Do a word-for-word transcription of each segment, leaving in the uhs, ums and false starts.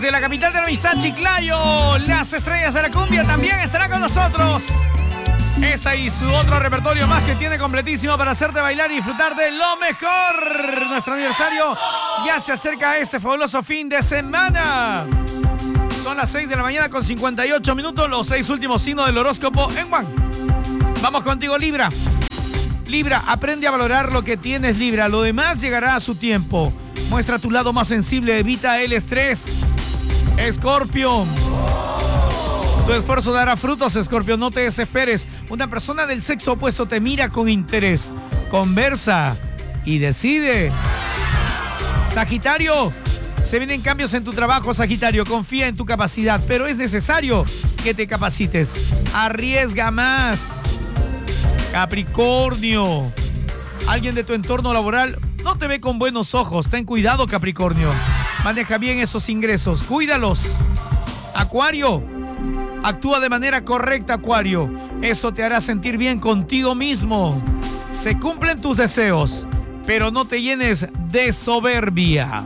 Desde la capital de la amistad, Chiclayo, las estrellas de la cumbia también estarán con nosotros. Esa y su otro repertorio más que tiene completísimo para hacerte bailar y disfrutar de lo mejor. Nuestro aniversario ya se acerca a ese fabuloso fin de semana. Son las seis de la mañana con cincuenta y ocho minutos, los seis últimos signos del horóscopo en One. Vamos contigo, Libra. Libra, aprende a valorar lo que tienes, Libra. Lo demás llegará a su tiempo. Muestra tu lado más sensible, evita el estrés. Escorpio. Tu esfuerzo dará frutos, Escorpio, no te desesperes. Una persona del sexo opuesto te mira con interés. Conversa y decide. Sagitario. Se vienen cambios en tu trabajo, Sagitario. Confía en tu capacidad, pero es necesario que te capacites. Arriesga más. Capricornio. Alguien de tu entorno laboral no te ve con buenos ojos. Ten cuidado, Capricornio. Maneja bien esos ingresos. Cuídalos. Acuario. Actúa de manera correcta, Acuario. Eso te hará sentir bien contigo mismo. Se cumplen tus deseos, pero no te llenes de soberbia.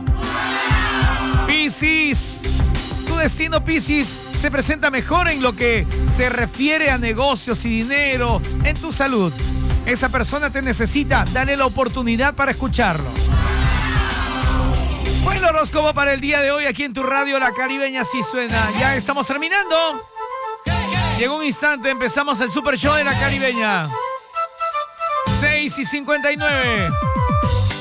Piscis. Tu destino, Piscis, se presenta mejor en lo que se refiere a negocios y dinero, en tu salud. Esa persona te necesita, dale la oportunidad para escucharlo. Fue el horóscopo para el día de hoy aquí en tu radio, La Caribeña sí suena. Ya estamos terminando. Llegó un instante, empezamos el Super Show de La Caribeña. seis y cincuenta y nueve.